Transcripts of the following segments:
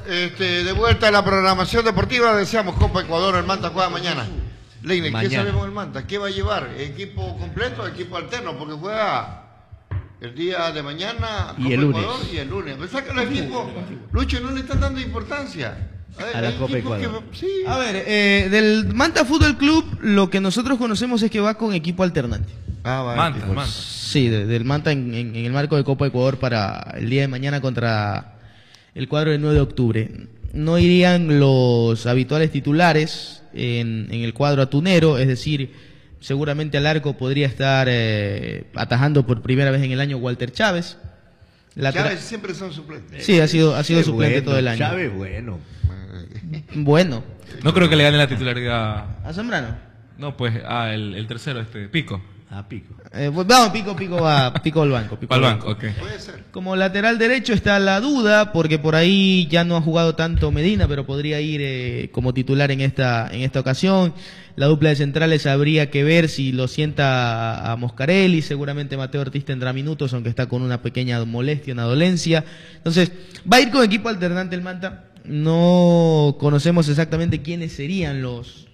de vuelta a la programación deportiva, deseamos Copa Ecuador, el Manta juega mañana. Leine, ¿qué sabemos del Manta? ¿Qué va a llevar? ¿Equipo completo o equipo alterno? Porque juega el día de mañana y el lunes. Y el lunes. Pensá que los equipos, Lucho, no le están dando importancia a la Copa Ecuador. Sí. A ver, del Manta Fútbol Club, lo que nosotros conocemos es que va con equipo alternante. Manta. Sí, del Manta en el marco de Copa Ecuador para el día de mañana contra el cuadro del 9 de octubre. No irían los habituales titulares en el cuadro atunero, es decir, seguramente al arco podría estar atajando por primera vez en el año Walter Chávez. Chávez siempre son suplentes. Sí, ha sido suplente todo el año. Chávez, bueno. Bueno. No creo que le gane la titularidad. ¿A Zambrano? No, pues, el tercero, Pico. Pico. Vamos, Pico va al banco. Al banco, ok. Puede ser. Como lateral derecho está la duda, porque por ahí ya no ha jugado tanto Medina, pero podría ir como titular en esta ocasión. La dupla de centrales habría que ver si lo sienta a Moscarelli. Seguramente Mateo Ortiz tendrá minutos, aunque está con una pequeña molestia, una dolencia. Entonces, va a ir con equipo alternante el Manta. No conocemos exactamente quiénes serían los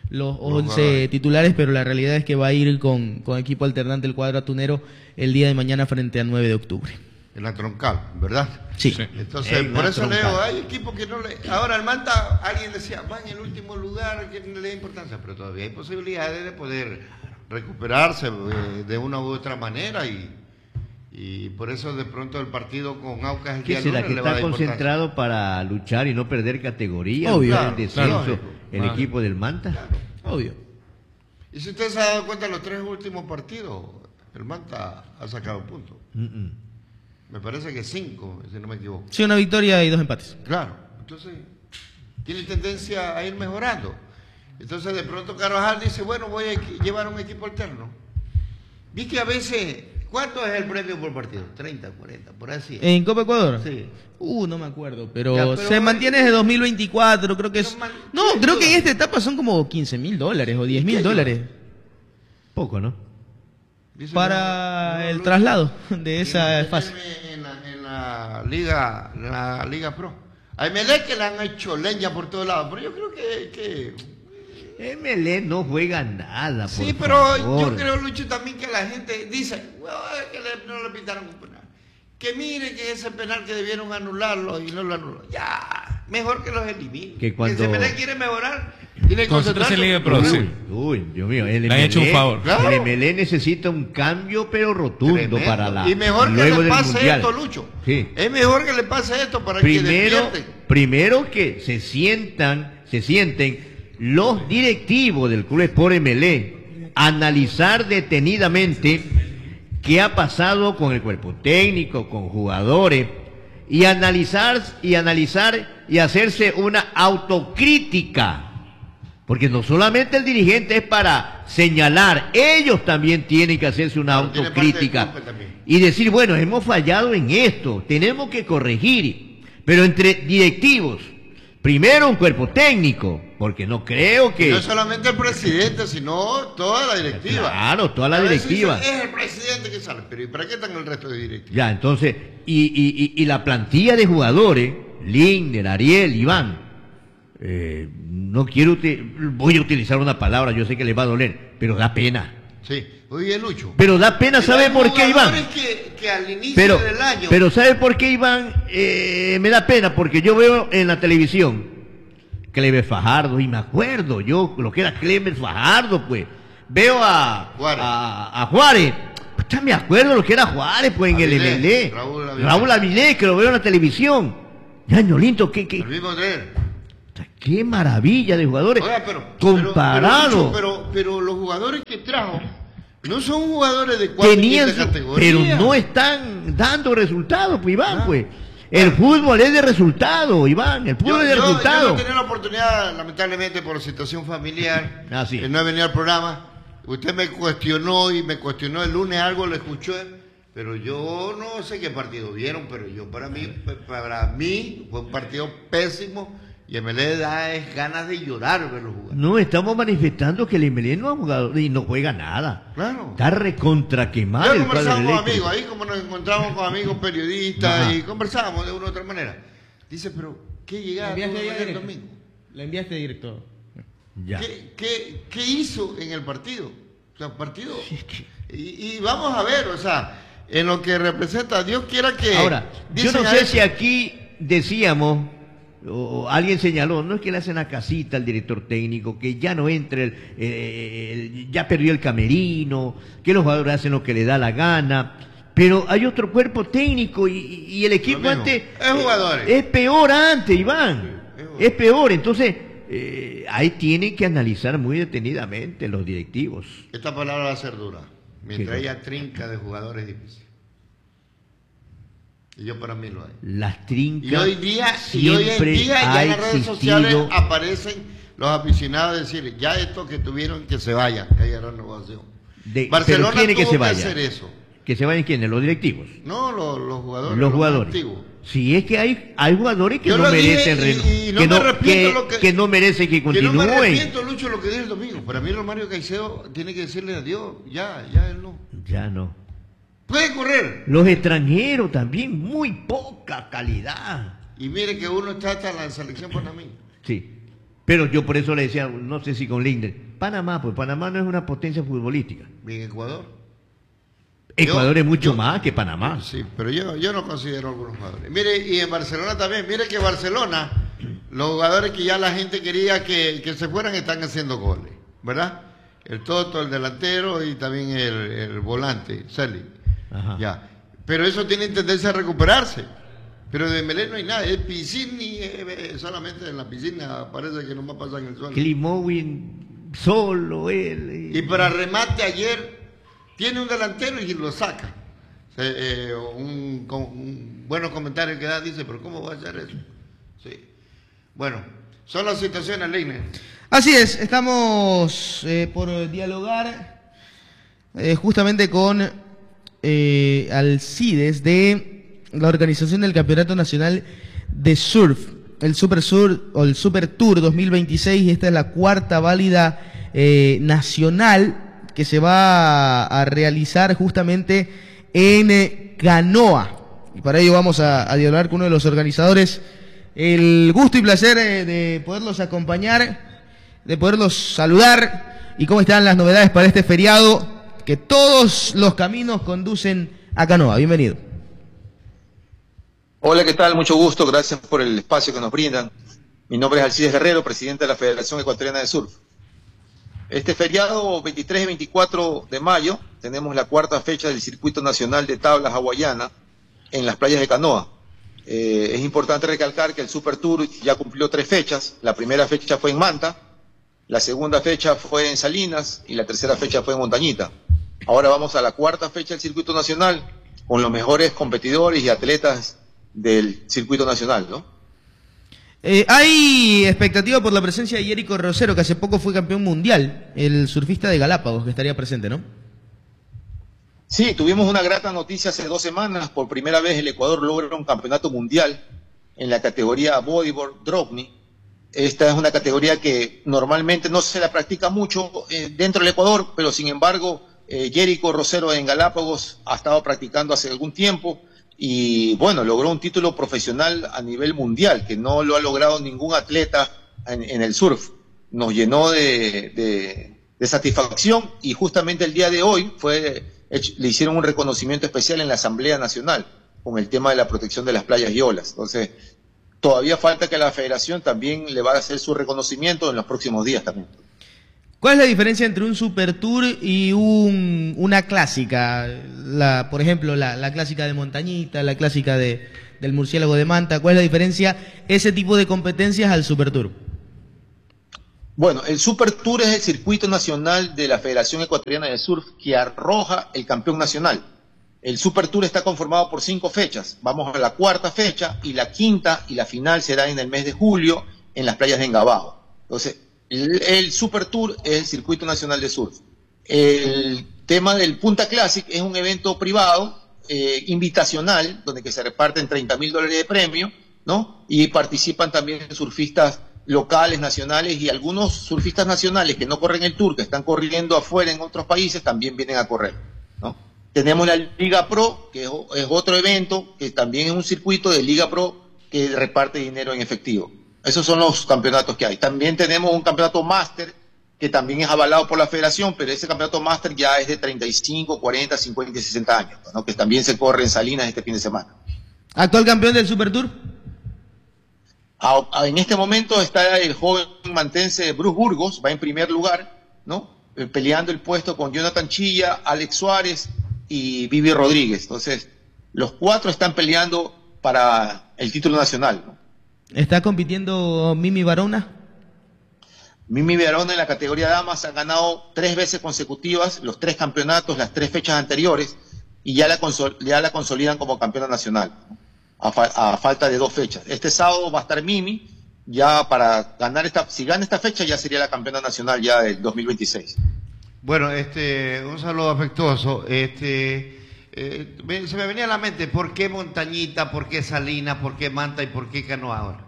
11 titulares, pero la realidad es que va a ir con equipo alternante el cuadro atunero el día de mañana frente al 9 de octubre. En la troncal, ¿verdad? Sí. Entonces, por eso leo, hay equipos que no le... Ahora el Manta, alguien decía, va en el último lugar, que no le da importancia, pero todavía hay posibilidades de poder recuperarse de una u otra manera y por eso de pronto el partido con Aucas el día ¿Qué será? lunes ¿Que le va a está dar concentrado para luchar y no perder categoría? Obvio. El descenso, el Claro. equipo del Manta. Claro. Obvio. Y si usted se ha dado cuenta, los 3 últimos partidos, el Manta ha sacado puntos. Me parece que 5, si no me equivoco. Sí, una victoria y 2 empates. Claro, entonces tiene tendencia a ir mejorando. Entonces de pronto Carvajal dice, bueno, voy a llevar un equipo alterno. Vi que a veces, ¿cuánto es el premio por partido? 30, 40, por así. ¿En Copa Ecuador? Sí. No me acuerdo, pero, Ya, pero se mantiene desde 2024, creo que es... No, ¿qué creo que en duda? esta etapa son como $15.000 o $10.000 Poco, ¿no? Dice, para el traslado de esa fase. En la Liga Pro. A Emelec que le han hecho leña por todos lados, pero yo creo que MLE no juega nada. sí, por pero favor. yo creo, Lucho, también que la gente dice, "Bueno, es que no le pitaron un penal. Que mire que ese penal que debieron anularlo y no lo anularon. Ya, mejor que los eliminen. Que cuando- si Emelec quiere mejorar, tiene que Concentrarse en Liga Pro, concentrarse. sí. Uy, Dios mío, el Le han hecho un favor. Claro. El MLE necesita un cambio, pero rotundo Tremendo. para la. Y mejor que luego le del pase mundial. esto, Lucho. Sí. Es mejor que le pase esto para que despierten. Primero que se sienten los directivos del Club Sport MLE, analizar detenidamente qué ha pasado con el cuerpo técnico, con jugadores, y analizar y hacerse una autocrítica. Porque no solamente el dirigente es para señalar, ellos también tienen que hacerse una Claro, tiene parte de autocrítica culpa también. y decir, bueno, hemos fallado en esto, tenemos que corregir, pero entre directivos, primero un cuerpo técnico, porque no creo que... No solamente el presidente, sino toda la directiva. Claro, toda la A veces directiva. dicen, es el presidente que sale, pero ¿y para qué están el resto de directivos? Ya, entonces, y la plantilla de jugadores, Lindner, Ariel, Iván, no quiero, voy a utilizar una palabra, yo sé que les va a doler, pero da pena. Sí. Oye, Lucho. Pero da pena, ¿sabe hay por qué, Iván? jugadores que al inicio del año... Pero ¿sabe por qué, Iván? Me da pena, porque yo veo en la televisión Cleber Fajardo, y me acuerdo yo lo que era Cleber Fajardo, pues. Veo a Juárez. Pucha, me acuerdo lo que era Juárez, pues, en Avilés, el MLE. Raúl Avilés, que lo veo en la televisión. Ya, Ñolito, El mismo de él. qué maravilla de jugadores. Oiga, comparado. Pero los jugadores que trajo no son jugadores de cuarta y Tenían quinta categoría. pero no están dando resultados, pues, Iván, Ah. pues. El fútbol es de resultado, Iván. El fútbol es de resultado. Yo no he tenido la oportunidad, lamentablemente, por situación familiar, Sí. no he venido al programa. Usted me cuestionó y me cuestionó el lunes, algo le escuché, pero yo no sé qué partido vieron, pero yo para mí fue un partido pésimo y me le da ganas de llorar verlo jugar. No, estamos manifestando que el MLE no ha jugado y no juega nada. Claro. Está recontra quemado Yo el cuadro conversamos con eléctrico. amigos, ahí como nos encontramos con amigos periodistas Ajá. y conversábamos de una u otra manera. Dice, pero ¿Qué llegada tuvo el domingo? Le enviaste directo. Ya. ¿Qué hizo en el partido? O sea, partido. Y vamos a ver, o sea, en lo que representa, Dios quiera que. Ahora, yo no sé si aquí decíamos, o alguien señaló, no es que le hacen la casita al director técnico, que ya no entra, ya perdió el camerino, que los jugadores hacen lo que le da la gana. Pero hay otro cuerpo técnico y el equipo antes es peor antes, Iván. Es peor. Entonces, ahí tienen que analizar muy detenidamente los directivos. Esta palabra va a ser dura. Mientras haya trinca de jugadores difíciles. Y yo para mí lo hay. Las trincas. Y hoy en día ya en las redes sociales aparecen los aficionados a decir, ya estos que tuvieron que se vayan, que haya renovación. Barcelona tuvo que hacer eso. ¿Que se vayan quiénes? ¿Los directivos? No, los jugadores. Los jugadores. Sí, es que hay jugadores que no merecen que no merecen que continúen. Que no me arrepiento, Lucho, lo que dije el domingo. Para mí Romario Caicedo tiene que decirle adiós. Ya él no. Ya no. Puede correr. Los extranjeros también, muy poca calidad. Y mire que uno está hasta en la selección panameña. Sí. Pero yo por eso le decía, no sé si con Linder, Panamá, pues Panamá no es una potencia futbolística. ¿En Ecuador? Ecuador es mucho más que Panamá. Sí, pero yo no considero algunos jugadores. Mire, y en Barcelona también, mire que Barcelona, los jugadores que ya la gente quería que se fueran están haciendo goles, ¿verdad? El Toto, el delantero y también el volante, Celi. Ya. Pero eso tiene tendencia a recuperarse. Pero de Dembélé no hay nada, es Piscini, solamente en la piscina parece que no va a pasar en el suelo. Klimowin solo, él. Y para remate ayer tiene un delantero y lo saca. Un buenos comentarios que da, dice, pero ¿cómo va a hacer eso? Sí. Bueno, son las situaciones, Leiner. Así es, estamos por dialogar justamente con Alcides de la organización del Campeonato Nacional de Surf, el Super Sur o el Super Tour 2026, y esta es la cuarta válida nacional que se va a realizar justamente en Canoa. Y para ello vamos a dialogar con uno de los organizadores. El gusto y placer de poderlos acompañar, de poderlos saludar. ¿Y cómo están las novedades para este feriado? Que todos los caminos conducen a Canoa. Bienvenido. Hola, ¿qué tal? Mucho gusto. Gracias por el espacio que nos brindan. Mi nombre es Alcides Guerrero, presidente de la Federación Ecuatoriana de Surf. Este feriado 23 y 24 de mayo tenemos la cuarta fecha del Circuito Nacional de Tablas Hawaiana en las playas de Canoa. Es importante recalcar que el Super Tour ya cumplió 3 fechas. La primera fecha fue en Manta, la segunda fecha fue en Salinas y la tercera fecha fue en Montañita. Ahora vamos a la cuarta fecha del Circuito Nacional con los mejores competidores y atletas del Circuito Nacional, ¿no? Hay expectativa por la presencia de Jerico Rosero, que hace poco fue campeón mundial, el surfista de Galápagos, que estaría presente, ¿no? Sí, tuvimos una grata noticia hace 2 semanas. Por primera vez el Ecuador logra un campeonato mundial en la categoría bodyboard Drobny. Esta es una categoría que normalmente no se la practica mucho dentro del Ecuador, pero sin embargo Jerico Rosero en Galápagos ha estado practicando hace algún tiempo y bueno, logró un título profesional a nivel mundial, que no lo ha logrado ningún atleta en el surf. Nos llenó de satisfacción y justamente el día de hoy le hicieron un reconocimiento especial en la Asamblea Nacional con el tema de la protección de las playas y olas. Entonces, todavía falta que la Federación también le va a hacer su reconocimiento en los próximos días también. ¿Cuál es la diferencia entre un Super Tour y una clásica? Por ejemplo, la clásica de Montañita, la clásica del Murciélago de Manta. ¿Cuál es la diferencia ese tipo de competencias al Super Tour? Bueno, el Super Tour es el circuito nacional de la Federación Ecuatoriana de Surf que arroja el campeón nacional. El Super Tour está conformado por 5 fechas. Vamos a la cuarta fecha y la quinta y la final será en el mes de julio en las playas de Engabajo. Entonces, el Super Tour es el circuito nacional de surf. El tema del Punta Classic es un evento privado, invitacional, donde que se reparten $30.000 de premio, ¿no? Y participan también surfistas locales, nacionales, y algunos surfistas nacionales que no corren el Tour, que están corriendo afuera en otros países, también vienen a correr, ¿no? Tenemos la Liga Pro, que es otro evento, que también es un circuito de Liga Pro, que reparte dinero en efectivo. Esos son los campeonatos que hay. También tenemos un campeonato máster que también es avalado por la federación, pero ese campeonato máster ya es de 35, 40, 50 y 60 años, ¿no? Que también se corre en Salinas este fin de semana. ¿Actual campeón del Super Tour? En este momento está el joven mantense Bruce Burgos, va en primer lugar, ¿no? Peleando el puesto con Jonathan Chilla, Alex Suárez y Vivi Rodríguez. Entonces, los cuatro están peleando para el título nacional, ¿no? ¿Está compitiendo Mimi Barona? Mimi Barona en la categoría damas ha ganado 3 veces consecutivas los 3 campeonatos, las 3 fechas anteriores, y ya la consolidan como campeona nacional, ¿no? A falta de 2 fechas. Este sábado va a estar Mimi, ya para ganar si gana esta fecha ya sería la campeona nacional ya del 2026. Bueno, un saludo afectuoso. Se me venía a la mente, ¿por qué Montañita, por qué Salinas, por qué Manta y por qué Canoa ahora?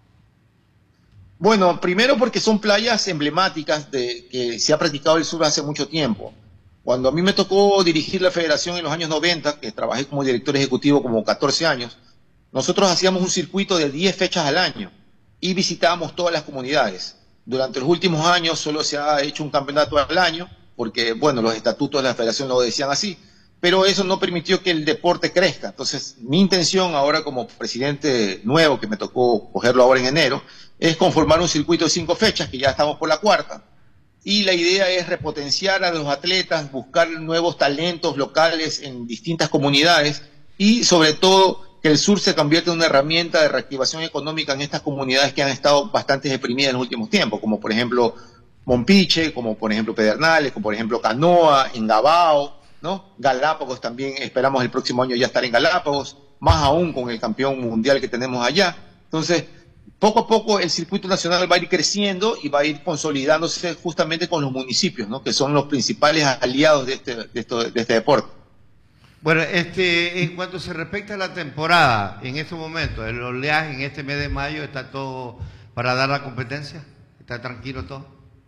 Bueno, primero porque son playas emblemáticas de que se ha practicado el sur hace mucho tiempo. Cuando a mí me tocó dirigir la federación en los años 90, que trabajé como director ejecutivo como 14 años, nosotros hacíamos un circuito de 10 fechas al año y visitábamos todas las comunidades. Durante los últimos años solo se ha hecho un campeonato al año, porque, bueno, los estatutos de la federación lo decían así, pero eso no permitió que el deporte crezca. Entonces, mi intención ahora como presidente nuevo, que me tocó cogerlo ahora en enero, es conformar un circuito de 5 fechas, que ya estamos por la 4ª. Y la idea es repotenciar a los atletas, buscar nuevos talentos locales en distintas comunidades y, sobre todo, que el sur se convierta en una herramienta de reactivación económica en estas comunidades que han estado bastante deprimidas en los últimos tiempos, como por ejemplo Mompiche, como por ejemplo Pedernales, como por ejemplo Canoa, Engabao, ¿no? Galápagos también, esperamos el próximo año ya estar en Galápagos, más aún con el campeón mundial que tenemos allá. Entonces, poco a poco el circuito nacional va a ir creciendo y va a ir consolidándose justamente con los municipios, ¿no? Que son los principales aliados de este deporte. Bueno, en cuanto se respecta a la temporada, en este momento, el oleaje en este mes de mayo, ¿está todo para dar la competencia? ¿Está tranquilo todo?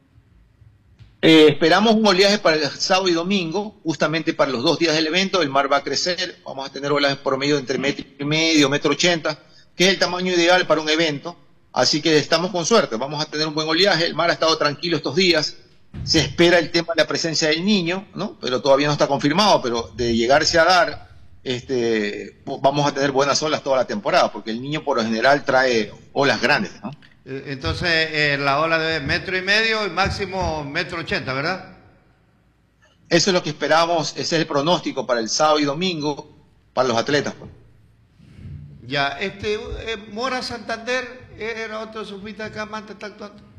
Esperamos un oleaje para el sábado y domingo, justamente para los 2 días del evento. El mar va a crecer, vamos a tener oleajes promedio entre 1,5 metros, 1,80 metros, que es el tamaño ideal para un evento. Así que estamos con suerte, vamos a tener un buen oleaje. El mar ha estado tranquilo estos días. Se espera el tema de la presencia del niño, ¿no? Pero todavía no está confirmado, pero de llegarse a dar, vamos a tener buenas olas toda la temporada, porque el niño por lo general trae olas grandes, ¿no? Entonces, la ola de 1,5 metros y máximo 1,80 metros, ¿verdad? Eso es lo que esperamos, ese es el pronóstico para el sábado y domingo para los atletas, pues. Ya, Mora Santander era otro surfista acá, Manta está actuando.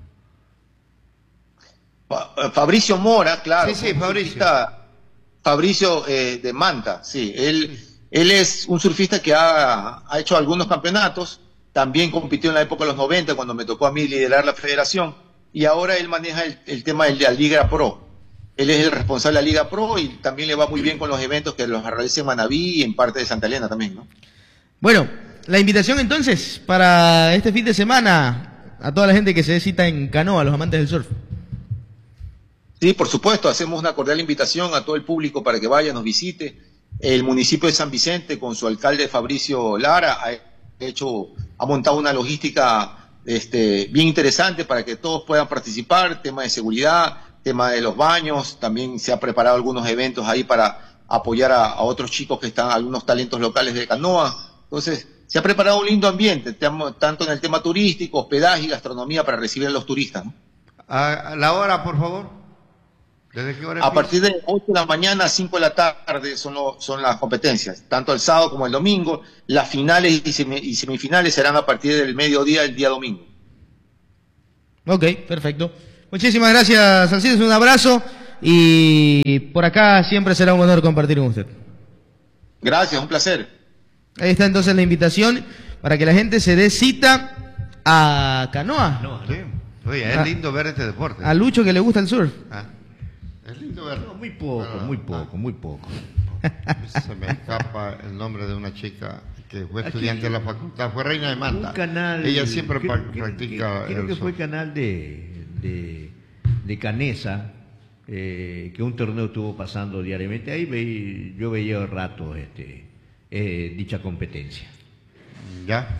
Fabricio Mora, claro. Sí, Fabricio. Fabricio de Manta, sí. Él es un surfista que ha hecho algunos campeonatos, también compitió en la época de los 90, cuando me tocó a mí liderar la federación, y ahora él maneja el tema de la Liga Pro. Él es el responsable de la Liga Pro y también le va muy bien con los eventos que los realiza en Manabí y en parte de Santa Elena también, ¿no? Bueno, la invitación entonces para este fin de semana a toda la gente que se dé cita en Canoa, los amantes del surf. Sí, por supuesto, hacemos una cordial invitación a todo el público para que vaya, nos visite. El municipio de San Vicente, con su alcalde Fabricio Lara, ha montado una logística bien interesante para que todos puedan participar, tema de seguridad, tema de los baños, también se ha preparado algunos eventos ahí para apoyar a otros chicos que están, algunos talentos locales de canoa. Entonces, se ha preparado un lindo ambiente, tanto en el tema turístico, hospedaje y gastronomía para recibir a los turistas, ¿no? A la hora, por favor. ¿Desde qué hora A empieza? partir de 8 de la mañana a 5 de la tarde son las competencias, tanto el sábado como el domingo. Las finales y semifinales serán a partir del mediodía el día domingo. Ok, perfecto. Muchísimas gracias, Alcides, un abrazo y por acá siempre será un honor compartir con usted. Gracias, un placer. Ahí está entonces la invitación para que la gente se dé cita a Canoa. No, Sí. Oye, es lindo ver este deporte. A Lucho que le gusta el surf. Ah, es lindo verlo. no, muy poco, muy poco, muy poco. Se me escapa el nombre de una chica que fue Aquí, estudiante de la facultad, fue reina de Manta. Un canal. Ella siempre Creo practica que el fue surf. canal de Canesa, que un torneo estuvo pasando diariamente. Ahí yo veía rato dicha competencia. Ya.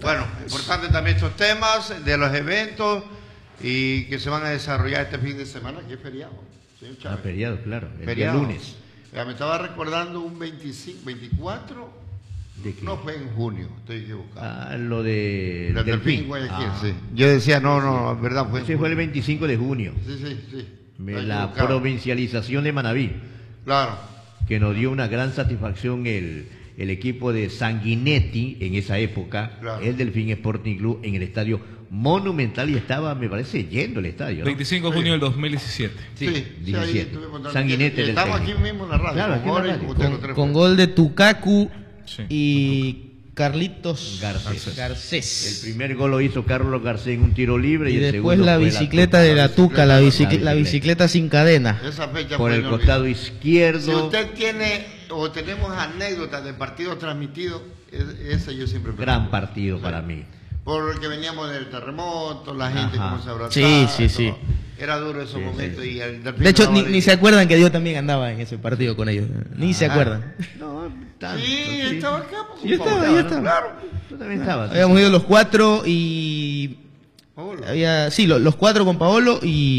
Bueno, importante también estos temas de los eventos y que se van a desarrollar este fin de semana, que es feriado. Señor Chávez. Feriado, claro. El Feriado. día lunes. Ya me estaba recordando un 25, 24, ¿De qué? no fue en junio, estoy equivocado. Ah, lo de Del Delfín, Guayaquil, Ah. sí. Yo decía, no, verdad, fue en Ese fue el junio. 25 de junio. Sí. Estoy La equivocado. provincialización de Manabí, Claro. que nos dio una gran satisfacción el equipo de Sanguinetti en esa época, Claro. el Delfín Sporting Club en el estadio Monumental y estaba, me parece, yendo el estadio, ¿no? 25 de junio del 2017. Sí, ahí 17. estuvimos dando- Sanguinete y del estamos aquí técnico. mismo en la radio. Claro, aquí en la ahora y radio. como usted lo Con, trae con por- gol de Tucacu Sí. y Carlitos Garcés. Garcés. El primer gol lo hizo Carlos Garcés en un tiro libre Y y el después segundo la fue bicicleta Tuca. de la Tuca, la bicicleta. bicicleta sin cadena. Esa fecha Por fue el inolvidable. costado Si izquierdo. usted tiene o tenemos anécdotas de partidos transmitidos, ese yo siempre Gran prefiero. partido para mí. Porque veníamos del terremoto, la gente Ajá. como se abrazaba. Sí. todo. Era duro esos Sí, momentos sí. y el Delfín De hecho, daba ni se acuerdan que yo también andaba en ese partido con ellos. Ni se Ah. acuerdan. No, tanto, Sí, estaba acá. pues, Yo por estaba, favor. yo estaba. Claro. Tú también estabas. sí. Habíamos ido los cuatro y Hola. los cuatro con Paolo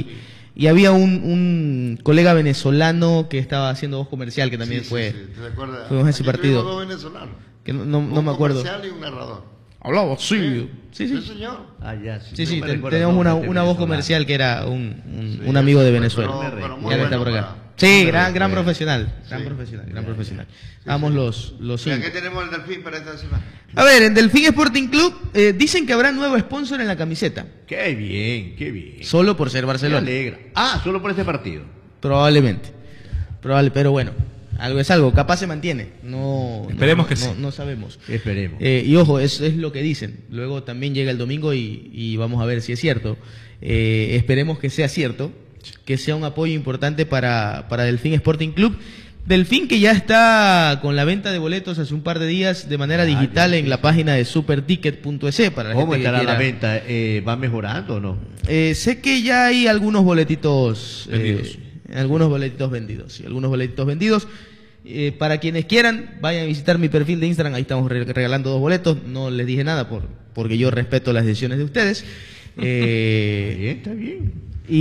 y había un colega venezolano que estaba haciendo voz comercial que también Sí, fue. sí, ¿te acuerdas? fuimos a ese Aquí partido. tuvimos dos venezolanos. Que no Un me acuerdo. comercial y un narrador. Hablaba, sí. Sí. señor. Ah, ya, sí. Sí, No me recuerdo teníamos el nombre una de voz venezolano. comercial que era un Sí, amigo de pero- Venezuela. pero muy Y ahora está por bueno acá. para- Sí, me gran recuerdo. profesional. Gran Sí. profesional. Vamos los Mira, cinco. ¿qué tenemos el Delfín para esta semana? A ver, en Delfín Sporting Club dicen que habrá nuevo sponsor en la camiseta. Qué bien, qué bien. Solo por ser Me Barcelona. alegra. Ah, solo por este partido. Probablemente. Pero bueno, algo es algo. Capaz se mantiene. No, Esperemos no- que no- sí. No sabemos. Esperemos. Y ojo, es lo que dicen. Luego también llega el domingo y vamos a ver si es cierto. Esperemos que sea cierto, que sea un apoyo importante para Delfín Sporting Club. Delfín que ya está con la venta de boletos hace un par de días de manera digital en la página de superticket.es para la ¿Cómo gente que estará la quiera. venta? ¿Va mejorando o no? Sé que ya hay algunos boletitos Vendidos. algunos boletitos vendidos, sí, algunos boletitos vendidos. Para quienes quieran, vayan a visitar mi perfil de Instagram, ahí estamos regalando 2 boletos. No les dije nada porque yo respeto las decisiones de ustedes. Está bien.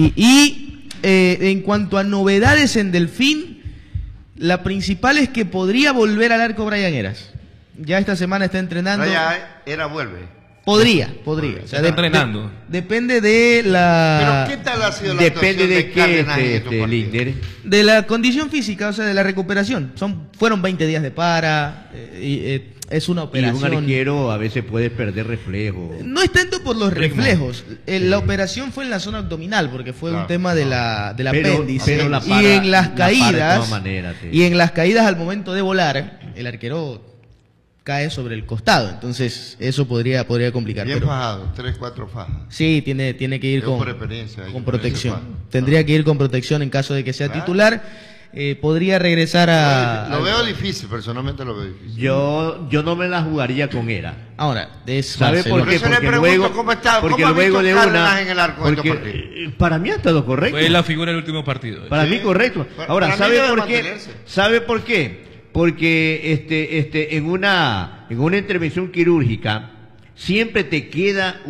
En cuanto a novedades en Delfín, la principal es que podría volver al arco Brian Eras. Ya esta semana está entrenando. Raya era vuelve. Podría. O sea, Está entrenando. depende de la Pero ¿qué tal ha sido la Depende actuación de qué, Cárdenas en estos partidos? Linder. de la condición física, o sea, de la recuperación. Fueron 20 días de para, es una Y operación. un arquero a veces puede perder reflejo. No es tanto por los Ritmo. reflejos. La operación fue en la zona abdominal porque fue Claro, un tema del Pero apéndice. la Y para- en las la para de caídas todas maneras, sí. y en las caídas al momento de volar, el arquero cae sobre el costado. Entonces eso podría complicar. Bien pero fajado, 3-4 fajas. sí, tiene que ir Yo con por experiencia, con yo protección. por experiencia. Tendría que ir con protección en caso de que sea Claro. titular. Podría regresar Lo veo difícil, personalmente lo veo difícil. Yo no me la jugaría con Era. Ahora, es ¿Sabe por Barcelona. qué? eso le Porque pregunto luego, cómo está, porque cómo ha luego visto de Cárdenas una, en el arco en porque, estos partidos. para mí ha estado correcto. Fue la figura del último partido. Para Sí. mí correcto. Para Ahora, mí ¿sabe debe por qué? mantenerse. ¿Sabe por qué? Porque en una intervención quirúrgica siempre te queda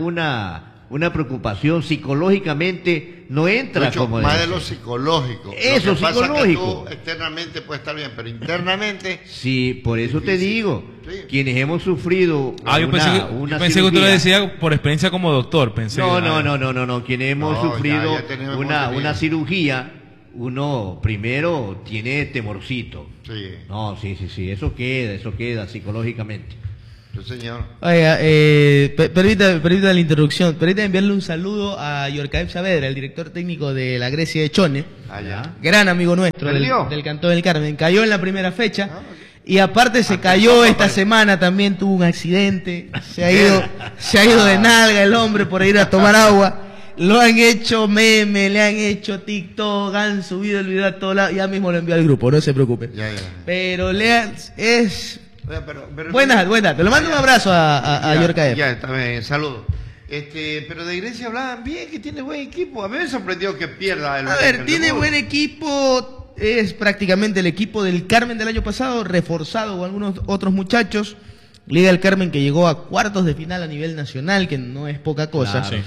una preocupación psicológicamente, no entra De hecho, como más debe de lo ser. psicológico. Eso, Lo que pasa es que psicológico. tú externamente puede estar bien, pero internamente Sí, por eso te Difícil. digo, Sí. quienes hemos sufrido Yo pensé que usted lo decía por experiencia como doctor. Pensé No, quienes hemos No, sufrido ya tenemos una entendido. cirugía, uno primero tiene temorcito. sí, No, sí, eso queda psicológicamente. sí, señor. Oiga, permita la interrupción. Permita enviarle un saludo a Yorkaev Saavedra, el director técnico de la Grecia de Chone. Allá. Gran amigo nuestro ¿Perdió? del Cantón del Carmen. Cayó en la primera fecha. Ah, Y aparte se Ante cayó todo, esta parece. semana, también tuvo un accidente. Se ha ido de nalga el hombre por ir a tomar agua. Lo han hecho meme, le han hecho TikTok, han subido el video a todos lados. Ya mismo lo envió al grupo, no se preocupen. Ya. Pero es Oiga, pero- buena. Te lo mando un abrazo a Ya, Yorkaev. Ya, está bien, saludos. Pero de Grecia hablaban bien, que tiene buen equipo. A mí me sorprendió que pierda el A ver, el tiene debut. buen equipo. Es prácticamente el equipo del Carmen del año pasado, reforzado con algunos otros muchachos. Liga del Carmen que llegó a cuartos de final a nivel nacional, que no es poca cosa. Claro,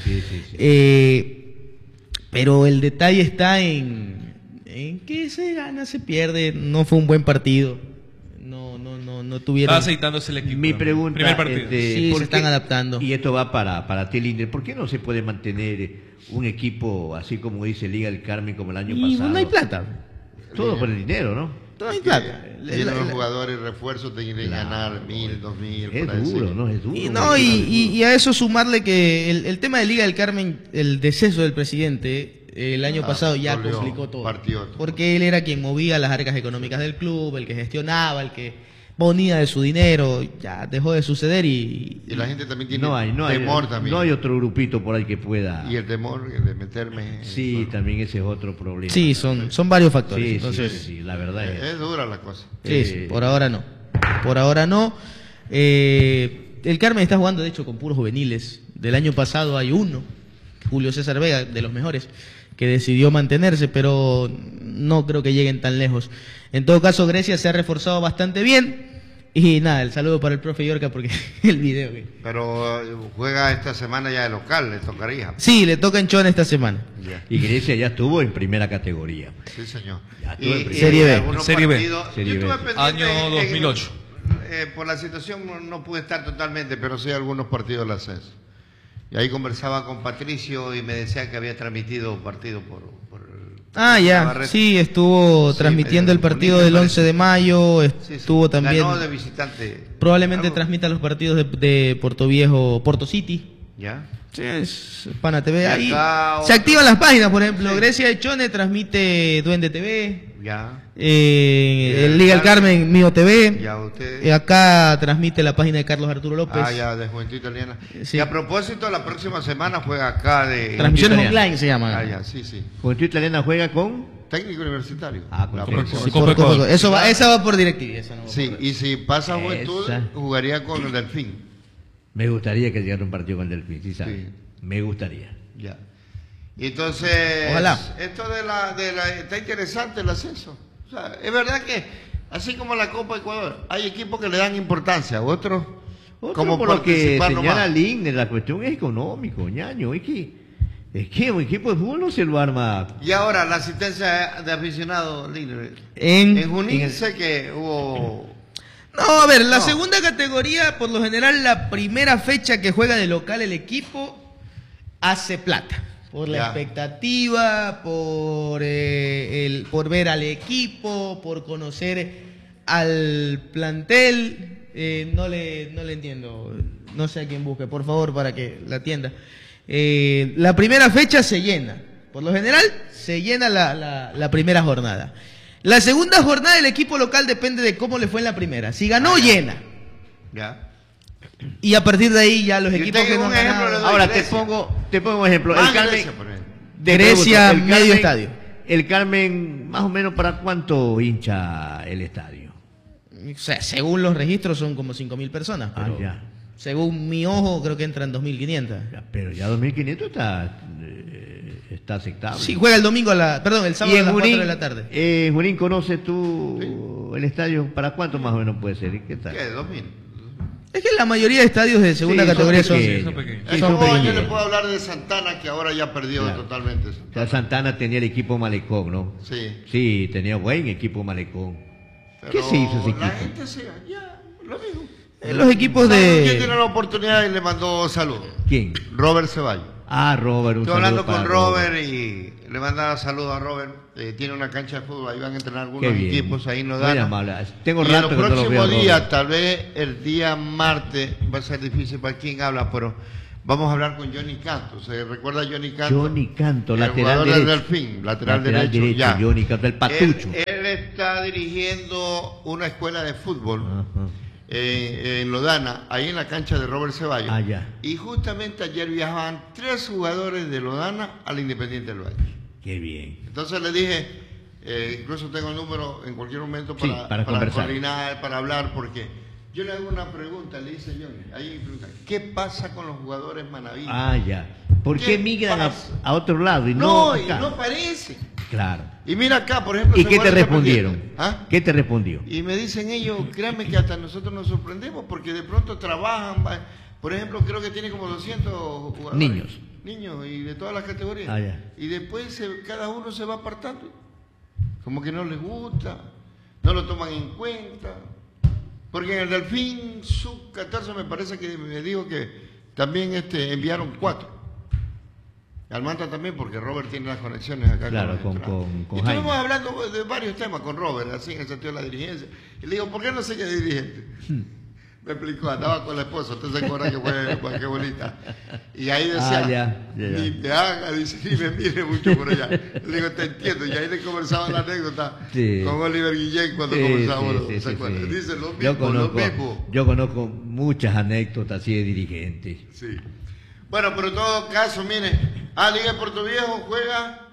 sí. Pero el detalle está en que se gana, se pierde, no fue un buen partido. No tuvieron. Está aceitándose el equipo. Mi pregunta Primer partido. Sí, ¿por se están qué- adaptando. Y esto va para ti, Linder. ¿Por qué no se puede mantener un equipo así como dice Liga del Carmen como el año Y pasado? no hay plata. Todo por el dinero, ¿no? No hay plata. Tienen los jugadores refuerzos, tienen que ganar 1.000, 2.000. Es por ahí, duro, sí. ¿no? Es duro. Y, no, y a eso sumarle que el tema de Liga del Carmen, el deceso del presidente, el año pasado ya dolió, complicó todo. partió todo. Porque él era quien movía las arcas económicas del club, el que gestionaba, el que ponía de su dinero, ya dejó de suceder Y la gente también tiene no hay temor también. no hay otro grupito por ahí que pueda. Y el temor de meterme. en- Sí, también ese es otro problema. Sí, son varios factores. Sí, Entonces, sí, la verdad es. Es dura la cosa. sí, por ahora no. Por ahora no. El Carmen está jugando, de hecho, con puros juveniles. Del año pasado hay uno, Julio César Vega, de los mejores, que decidió mantenerse, pero no creo que lleguen tan lejos. En todo caso, Grecia se ha reforzado bastante bien. Y nada, el saludo para el profe Yorca porque el video que... Pero juega esta semana ya de local, le tocaría. Sí, le toca en Chone esta semana. Ya. Y Grecia ya estuvo en primera categoría. Sí, señor. Ya tuve el Serie B. algunos Serie B. partidos- Serie yo estuve B. pendiente Año 2008. Por la situación no pude estar totalmente, pero sí algunos partidos del ascenso. Y ahí conversaba con Patricio y me decía que había transmitido partido por Ah, ya, Navarrete. sí, estuvo Sí, transmitiendo el partido me del parece. 11 de mayo, Sí, sí. estuvo también... Ganó de visitante. Probablemente Algo- transmita los partidos de Puerto Viejo, Porto City. ¿Ya? Sí, es Pana TV. Y Ahí acá se otro- activan las páginas, por ejemplo, Sí. Grecia de Chone transmite Duende TV, Ya. el Liga del Carmen, Mío TV. Ya usted. Acá transmite la página de Carlos Arturo López. Ya, de Juventud Italiana. Sí. Y a propósito, la próxima semana juega acá de... Transmisiones Italiana. online se llaman. Ah, ya, sí, sí. Juventud Italiana juega con. Técnico universitario. Ah, con La técnico. próxima Sí, Copa por- Ecuador. por- eso va, esa va por DirecTV. Esa no va Sí, por- y si pasa Juventud, Esa. jugaría con el Delfín. Me gustaría que llegara un partido con Delfín, ¿sí sabes? Sí. Me gustaría. Ya. Y entonces, Ojalá. esto está interesante el ascenso. O sea, es verdad que, así como la Copa Ecuador, hay equipos que le dan importancia, otros como por lo que participar señala nomás. Lindner, la cuestión es económico, ñaño. Es que un equipo de fútbol no se lo arma. Y ahora, la asistencia de aficionados, Lindner. En- En Junín en el- sé que hubo... No, a ver, la No. segunda categoría, por lo general, la primera fecha que juega de local el equipo hace plata. Por la Ya. expectativa, por ver al equipo, por conocer al plantel. No le entiendo. No sé a quién busque, por favor, para que la atienda. La primera fecha se llena. Por lo general, se llena la primera jornada. La segunda jornada del equipo local depende de cómo le fue en la primera. Si ganó, llena. Ya. Y a partir de ahí ya los Yo equipos te que digo no un han ejemplo, ganado- le doy Ahora Grecia. te pongo un ejemplo. Más El Carmen, Grecia, por ejemplo. te Grecia, pregunto, el medio estadio. El Carmen, más o menos, ¿para cuánto hincha el estadio? O sea, según los registros son como 5.000 personas. Ah, Pero ya. según mi ojo creo que entran 2.500. Pero ya 2.500 está aceptable. Sí, juega el domingo el sábado a las 4 de la tarde. Junín, ¿conoces tú el estadio? ¿Para cuánto más o menos puede ser? ¿Qué tal? ¿Qué? 2000. Es que la mayoría de estadios de segunda Sí, son categoría son... pequeños. Son pequeños. Es Son como yo pequeños. le puedo hablar de Santana, que ahora ya perdió Claro. totalmente. Ya Santana tenía el equipo Malecón, ¿no? Sí. Sí, tenía buen equipo Malecón. Pero ¿Qué se hizo ese La equipo? gente se... Ya, lo mismo. Los equipos ¿Quién de... tiene la oportunidad y le mandó saludos? ¿Quién? Robert Ceballos. Ah, Robert. Un Estoy hablando saludo con para Robert y le mandaba saludos a Robert. Tiene una cancha de fútbol, ahí van a entrenar algunos Qué bien. equipos, ahí nos Muy dan. amable. Tengo Y en rato los que no lo veo, próximos días, Robert. tal vez el día martes, va a ser difícil para quien habla, pero vamos a hablar con Johnny Canto. ¿Se recuerda a Johnny Canto? Johnny Canto, el lateral jugador del derecho. Delfín, lateral derecho. Ya. Johnny Canto, el patucho. Él está dirigiendo una escuela de fútbol. Ajá. En Lodana, ahí en la cancha de Robert Ceballos. Ah, ya. Y justamente ayer viajaban 3 jugadores de Lodana al Independiente del Valle. Qué bien. Entonces le dije, incluso tengo el número en cualquier momento Sí, para conversar. coordinar, para hablar, porque yo le hago una pregunta, le dice Johnny, ahí pregunta, ¿qué pasa con los jugadores manavinos? Ah, ya. ¿Por qué ¿Qué migran pasa? a otro lado y no, no y acá? no parece. Claro. Y mira acá, por ejemplo... ¿Y qué te respondieron? ¿Ah? ¿Qué te respondió? Y me dicen ellos, créanme que hasta nosotros nos sorprendemos porque de pronto trabajan, por ejemplo, creo que tiene como 200 jugadores. Niños, y de todas las categorías. Ah, ya. Y después cada uno se va apartando. Como que no les gusta, no lo toman en cuenta. Porque en el Delfín Sub-14 me parece que me dijo que también enviaron 4. Al Manta también, porque Robert tiene las conexiones acá. Claro, con y estuvimos Jaime. hablando de varios temas con Robert, así en el sentido de la dirigencia. Y le digo, ¿por qué no sé qué dirigente? Me explicó, andaba con la esposa, usted se acuerda que fue qué bonita. Y ahí decía, ya. ni me haga, dice, ni me mire mucho por allá. Le digo, te entiendo, y ahí le conversaba la anécdota con Oliver Guillén cuando conversábamos, ¿se acuerda? Dice lo mismo, lo mismo. Yo conozco muchas anécdotas así de dirigentes. Sí. Bueno, pero en todo caso, mire, Liga de Puerto Viejo juega...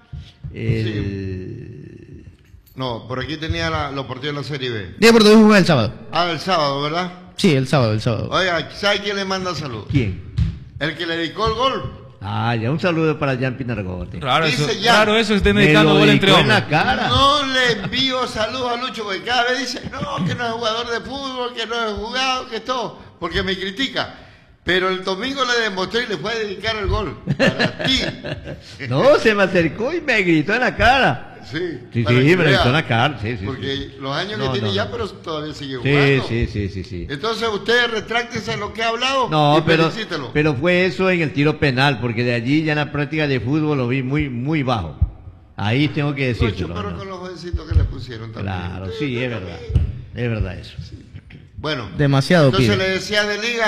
Sí. No, por aquí tenía los partidos de la Serie B. Liga de Puerto Viejo juega el sábado. El sábado, ¿verdad? Sí, el sábado. Oiga, ¿sabe quién le manda saludos? ¿Quién? El que le dedicó el gol. Ya, un saludo para Jan Pinargote. Claro, Dice eso, ya. claro, eso estén dedicando gol entre en hombres. la cara. No le envío saludos a Lucho, porque cada vez dice, no, que no es jugador de fútbol, que no es jugado, que todo, porque me critica. Pero el domingo le demostré y le fue a dedicar el gol. Para ti. No, se me acercó y me gritó en la cara. Sí, Sí, para que me vea. gritó en la cara. Sí. Porque los años que No, tiene no, ya, no. pero todavía sigue jugando. Sí. Entonces usted retráctese lo que ha hablado No, y pero felicítelo. fue eso en el tiro penal, porque de allí ya en la práctica de fútbol lo vi muy bajo. Ahí tengo que Lucho, decirlo. pero ¿no? con los jovencitos que le pusieron también. Claro, sí, es verdad. Es verdad eso. Bueno, Demasiado entonces pide. le decía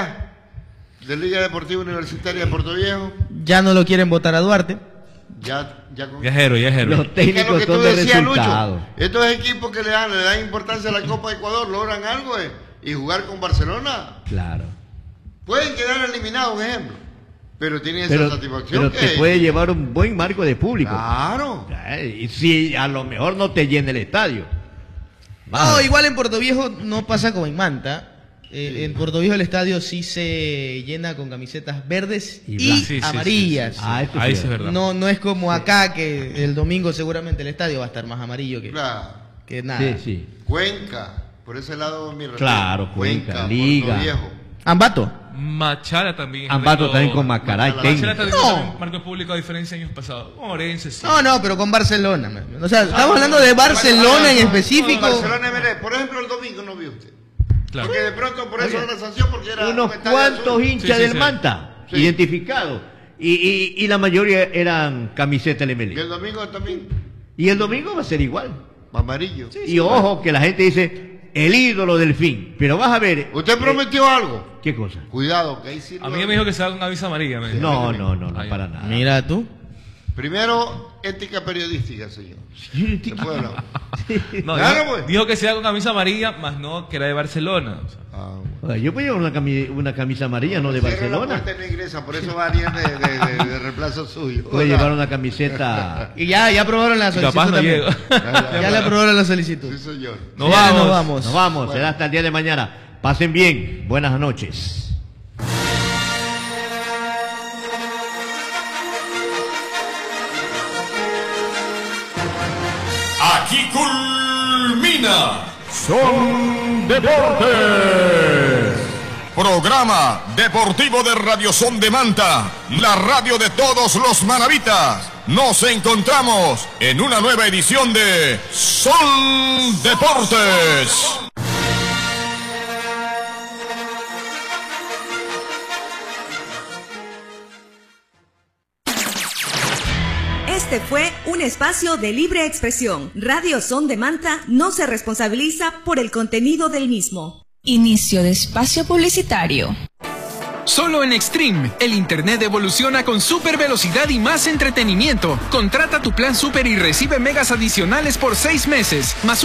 de Liga Deportiva Universitaria de Puerto Viejo, Ya no lo quieren votar a Duarte. ya con... Viajero. Los Es que es lo técnicos que tú son de decías, resultados. Lucho. Estos equipos que le dan importancia a la Copa de Ecuador, logran algo y jugar con Barcelona, Claro. pueden quedar eliminados, un ejemplo, pero tienen esa Pero satisfacción te puede llevar un buen marco de público. Claro. Y si a lo mejor no te llena el estadio. No, igual en Puerto Viejo no pasa como en Manta. En Puerto Viejo el estadio sí se llena con camisetas verdes Y y blancas. Sí, amarillas. Esto Ahí sí sí es verdad. No es como acá que el domingo seguramente el estadio va a estar más amarillo Claro. que nada. Sí. Cuenca, por ese lado mi respeto. Claro, Cuenca, Liga. Puerto Viejo. Ambato. Machala también. Ambato también con Macaray, Machala Machala técnico. también marcó público a diferencia de años pasados. Orense, sí. No, pero con Barcelona. O sea, estamos hablando de Barcelona en específico. Barcelona, mire, por ejemplo, el domingo no vio usted. Claro. Porque de pronto por eso era la sanción, porque era Unos un estadio cuantos azul. hinchas Sí, del sí. Manta, Sí. identificados. Y la mayoría eran camisetas Y el LML. domingo también, Y el domingo va a ser igual. amarillo. Y ojo que la gente dice, el ídolo del fin. Pero vas a ver. ¿Usted prometió algo? ¿Qué cosa? Cuidado, que ahí sí. A mí me dijo que se haga una avisa amarilla. me dijo. No, Ay, para nada. Mira tú. Primero, ética periodística, señor. ¿Se puede hablar? No, Claro, dijo, pues. dijo que se haga una camisa amarilla, más no que era de Barcelona. O sea, Ah, Oiga, yo puedo llevar una camisa amarilla, no de Cierra Barcelona. La puerta y no ingresa, por eso va alguien de reemplazo suyo. Puede llevar una camiseta. Y ya aprobaron la solicitud. capaz no también. llego. Ya le aprobaron la solicitud. Sí, señor. Nos Señores, vamos. nos vamos. Nos vamos, será hasta el día de mañana. Pasen bien, buenas noches. Aquí culmina Son Deportes. Programa deportivo de Radio Son de Manta, la radio de todos los manavitas. Nos encontramos en una nueva edición de Son Deportes. Este fue un espacio de libre expresión. Radio Son de Manta no se responsabiliza por el contenido del mismo. Inicio de espacio publicitario. Solo en Extreme, el internet evoluciona con super velocidad y más entretenimiento. Contrata tu plan super y recibe megas adicionales por 6 meses, más